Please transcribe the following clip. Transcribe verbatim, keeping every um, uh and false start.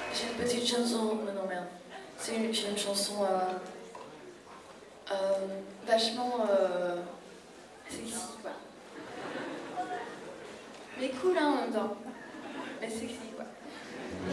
J'ai une petite chanson, mais non merde, c'est une, j'ai une chanson euh, euh, vachement euh, sexy quoi. Mais cool hein, en même temps, mais sexy quoi.